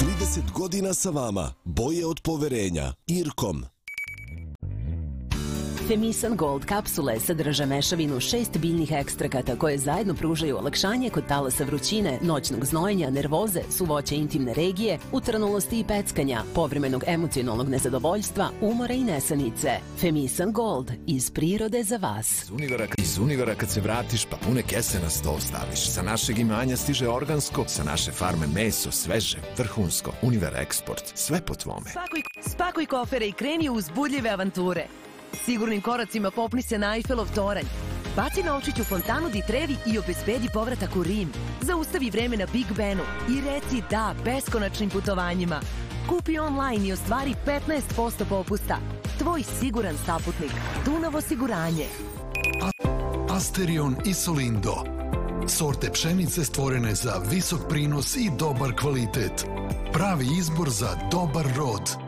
30 godina sa vama. Boje od poverenja. Irkom. Femisan Gold kapsule sadrže mešavinu 6 biljnih ekstrakata koje zajedno pružaju olakšanje kod talasa vrućine, noćnog znojenja, nervoze, suvoća intimne regije, utranulosti i peckanja, povremenog emocionalnog nezadovoljstva, umora i nesanice. Femisan Gold, iz prirode za vas. Iz Univera kad se vratiš pa pune kese na sto staviš. Sa našeg imanja stiže organsko, sa naše farme meso, sveže, vrhunsko. Univer Eksport, sve po tvome. Spakuj kofere i kreni u uzbudljive avanture. Sigurnim koracima popni se na Eiffelov toranj. Baci novčić u fontanu di Trevi i obezbedi povratak u Rim. Zaustavi vreme na Big Benu i reci da beskonačnim putovanjima. Kupi online i ostvari 15% popusta. Tvoj siguran saputnik. Dunav osiguranje. Asterion Isolindo. Sorte pšenice stvorene za visok prinos i dobar kvalitet. Pravi izbor za dobar rod.